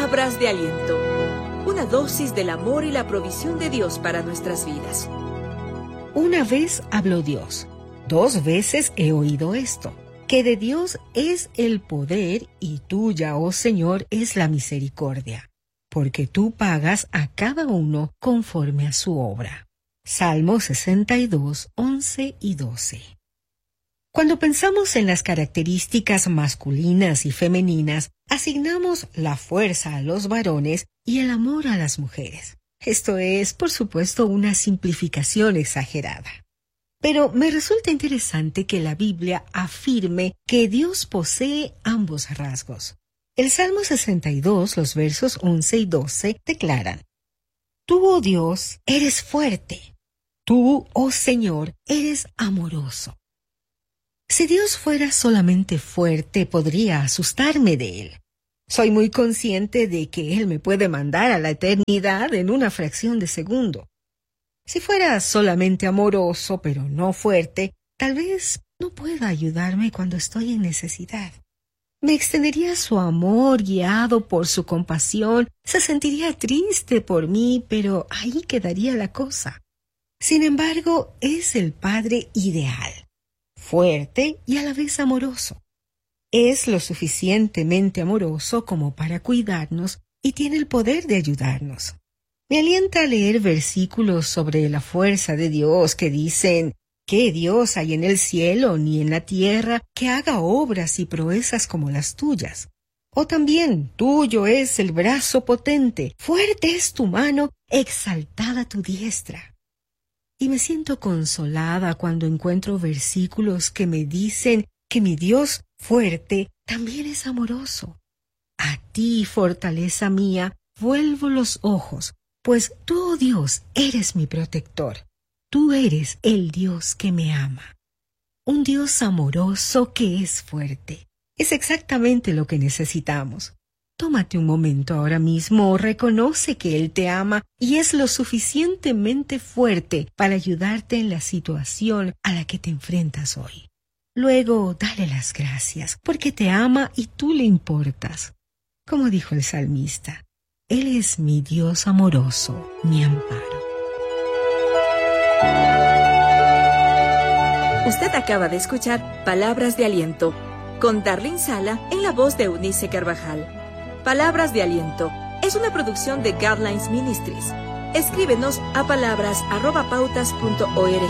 Palabras de aliento. Una dosis del amor y la provisión de Dios para nuestras vidas. Una vez habló Dios, 2 veces he oído esto, que de Dios es el poder y tuya, oh Señor, es la misericordia, porque tú pagas a cada uno conforme a su obra. Salmo 62, 11 y 12. Cuando pensamos en las características masculinas y femeninas, asignamos la fuerza a los varones y el amor a las mujeres. Esto es, por supuesto, una simplificación exagerada. Pero me resulta interesante que la Biblia afirme que Dios posee ambos rasgos. El Salmo 62, los versos 11 y 12, declaran: Tú, oh Dios, eres fuerte. Tú, oh Señor, eres amoroso. Si Dios fuera solamente fuerte, podría asustarme de Él. Soy muy consciente de que Él me puede mandar a la eternidad en una fracción de segundo. Si fuera solamente amoroso, pero no fuerte, tal vez no pueda ayudarme cuando estoy en necesidad. Me extendería su amor guiado por su compasión, se sentiría triste por mí, pero ahí quedaría la cosa. Sin embargo, es el Padre ideal, fuerte y a la vez amoroso. Es lo suficientemente amoroso como para cuidarnos y tiene el poder de ayudarnos. Me alienta a leer versículos sobre la fuerza de Dios que dicen: ¿Qué Dios hay en el cielo ni en la tierra que haga obras y proezas como las tuyas? O también: tuyo es el brazo potente, fuerte es tu mano, exaltada tu diestra. Y me siento consolada cuando encuentro versículos que me dicen que mi Dios fuerte también es amoroso. A ti, fortaleza mía, vuelvo los ojos, pues tú, oh Dios, eres mi protector. Tú eres el Dios que me ama. Un Dios amoroso que es fuerte. Es exactamente lo que necesitamos. Tómate un momento ahora mismo, reconoce que Él te ama y es lo suficientemente fuerte para ayudarte en la situación a la que te enfrentas hoy. Luego, dale las gracias, porque te ama y tú le importas. Como dijo el salmista, Él es mi Dios amoroso, mi amparo. Usted acaba de escuchar Palabras de Aliento, con Darlene Sala en la voz de Eunice Carvajal. Palabras de Aliento es una producción de Guidelines Ministries. Escríbenos a palabras@pautas.org.